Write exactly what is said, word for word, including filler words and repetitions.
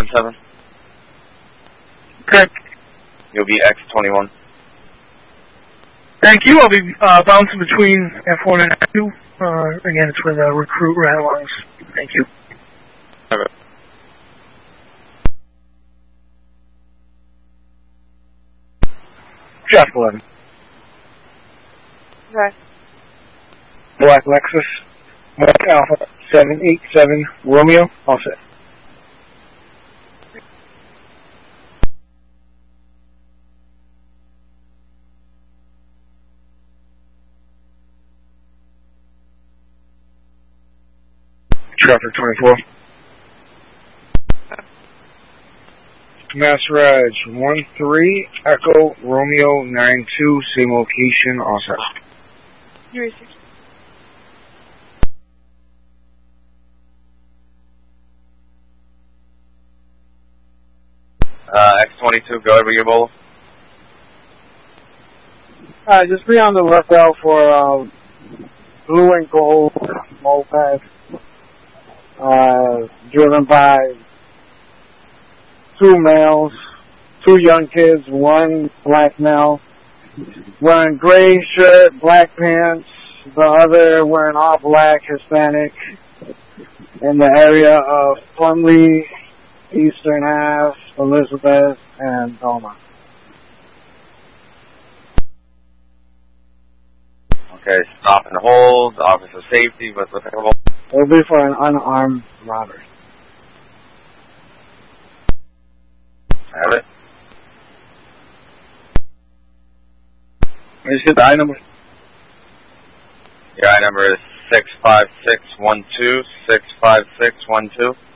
seven. Okay. You'll be X twenty-one. Thank you. I'll be uh, bouncing between F one and F two. Uh, again, it's with uh, recruit Ralongs. Thank you. Okay. Jeff eleven. Okay. Black Lexus. Black Alpha seven eight seven Romeo. All set. Traffic twenty-four. Mass Raj one three Echo Romeo nine two, same location, all set. You received. Uh, X twenty-two, go over your bowl. Uh, just be on the lookout for uh, blue and gold moped, uh, driven by two males, two young kids, one black male, wearing gray shirt, black pants, the other wearing all black, Hispanic, in the area of Plumley, Eastern Ave, Elizabeth, and Belmont. Okay, stop and hold, officer safety, what's applicable? It'll be for an unarmed robbery. Have it. I just hit the I number. Your I number is six five six one two, six five six one two.